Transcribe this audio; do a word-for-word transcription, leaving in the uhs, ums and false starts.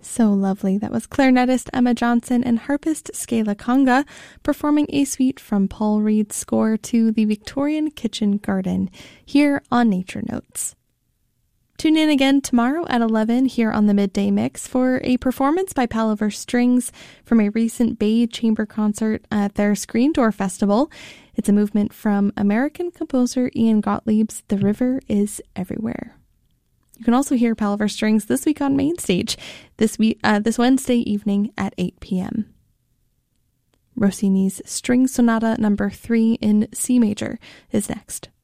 So lovely. That was clarinetist Emma Johnson and harpist Skala Conga performing a suite from Paul Reed's score to the Victorian Kitchen Garden here on Nature Notes. Tune in again tomorrow at eleven here on the Midday Mix for a performance by Palaver Strings from a recent Bay Chamber concert at their Screen Door Festival. It's a movement from American composer Ian Gottlieb's The River is Everywhere. You can also hear Palaver Strings this week on Mainstage, this week, uh, this Wednesday evening at eight p.m. Rossini's String Sonata number three in C major is next.